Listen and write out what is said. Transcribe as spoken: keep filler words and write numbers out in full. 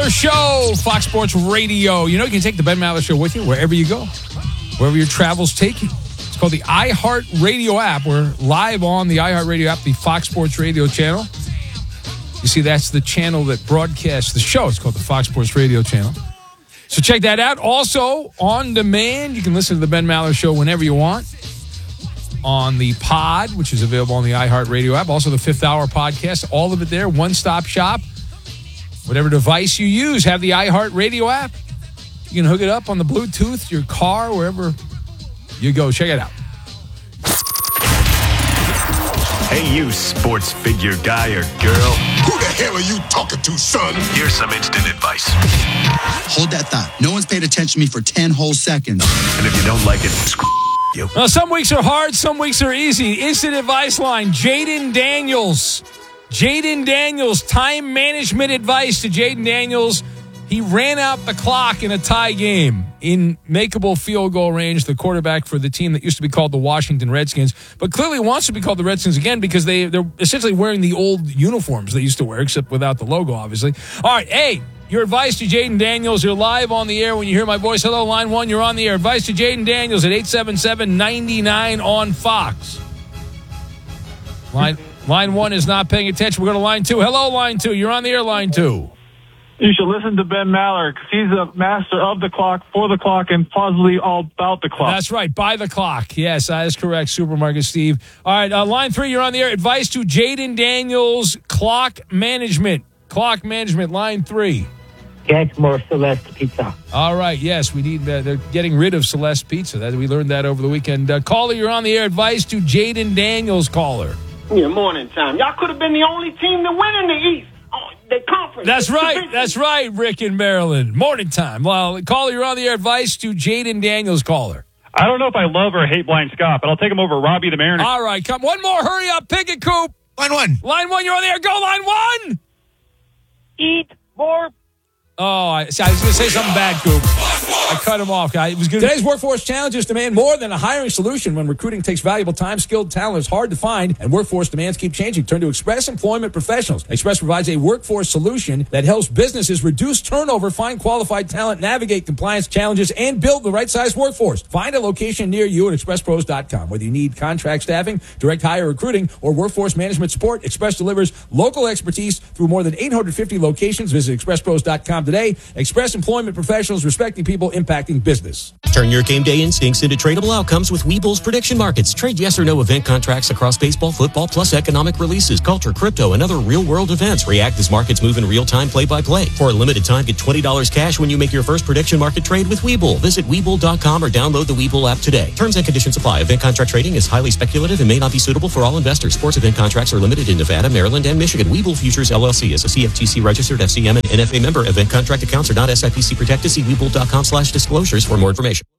Maller Show, Fox Sports Radio. You know, you can take the Ben Maller Show with you wherever you go, wherever your travels take you. It's called the iHeartRadio app. We're live on the iHeartRadio app, the Fox Sports Radio channel. You see, that's the channel that broadcasts the show. It's called the Fox Sports Radio channel. So check that out. Also, on demand, you can listen to the Ben Maller Show whenever you want on the pod, which is available on the iHeartRadio app. Also, the Fifth Hour podcast. All of it there. One-stop shop. Whatever device you use, have the iHeartRadio app. You can hook it up on the Bluetooth, your car, wherever you go. Check it out. Hey, you sports figure guy or girl. Who the hell are you talking to, son? Here's some instant advice. Hold that thought. No one's paid attention to me for ten whole seconds. And if you don't like it, screw you. Well, some weeks are hard, some weeks are easy. Instant advice line, Jaden Daniels. Jaden Daniels, time management advice to Jaden Daniels. He ran out the clock in a tie game in makeable field goal range, the quarterback for the team that used to be called the Washington Redskins, but clearly wants to be called the Redskins again because they, they're essentially wearing the old uniforms they used to wear, except without the logo, obviously. All right, hey, your advice to Jaden Daniels. You're live on the air when you hear my voice. Hello, line one, you're on the air. Advice to Jaden Daniels at eight seven seven, nine nine on Fox. Line, line one is not paying attention. We're going to line two. Hello, line two. You're on the air, line two. You should listen to Ben Maller because he's a master of the clock, for the clock, and possibly all about the clock. That's right. By the clock. Yes, that is correct, Supermarket Steve. All right, uh, line three, you're on the air. Advice to Jaden Daniels, clock management. Clock management, line three. Get more Celeste pizza. All right, yes, we need. Uh, they're getting rid of Celeste pizza. That we learned that over the weekend. Uh, caller, you're on the air. Advice to Jaden Daniels, caller. Yeah, morning time. Y'all could have been the only team to win in the East. Oh, the conference. That's the right. division. That's right, Rick in Maryland. Morning time. Well, caller, you're on the air. Advice to Jaden Daniels, caller. I don't know if I love or hate Blind Scott, but I'll take him over Robbie the Mariner. All right, come. One more. Hurry up. Pick it, Coop. Line one. Line one, you're on the air. Go, line one. Eat more. Oh, I, see, I was going to say something bad, Coop. I cut him off. It was good. Today's workforce challenges demand more than a hiring solution. When recruiting takes valuable time, skilled talent is hard to find, and workforce demands keep changing. Turn to Express Employment Professionals. Express provides a workforce solution that helps businesses reduce turnover, find qualified talent, navigate compliance challenges, and build the right-sized workforce. Find a location near you at express pros dot com. Whether you need contract staffing, direct hire recruiting, or workforce management support, Express delivers local expertise through more than eight hundred fifty locations. Visit express pros dot com today. Express Employment Professionals, respecting people, impacting business. Turn your game day instincts into tradable outcomes with Webull's prediction markets. Trade yes or no event contracts across baseball, football, plus economic releases, culture, crypto, and other real-world events. React as markets move in real time, play-by-play. For a limited time, get twenty dollars cash when you make your first prediction market trade with Webull. Visit Webull dot com or download the Webull app today. Terms and conditions apply. Event contract trading is highly speculative and may not be suitable for all investors. Sports event contracts are limited in Nevada, Maryland, and Michigan. Webull Futures, L L C is a C F T C-registered F C M and N F A member. Event contract accounts are not S I P C protected. See Webull dot com slash disclosures for more information.